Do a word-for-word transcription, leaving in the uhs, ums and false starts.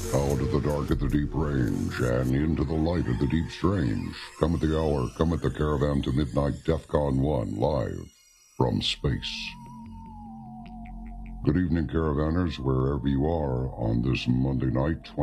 Out of the dark at the deep range, and into the light of the deep strange. Come at the hour, come at the caravan to midnight, DEFCON one, live from space. Good evening, caravanners, wherever you are on this Monday night,